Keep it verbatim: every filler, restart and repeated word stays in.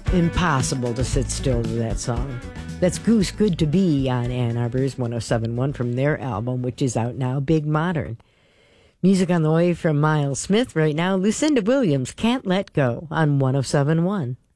impossible to sit still to that song. That's Goose Good to Be on Ann Arbor's one oh seven point one from their album, which is out now, Big Modern. Music on the way from Miles Smith right now. Lucinda Williams, Can't Let Go on one oh seven point one.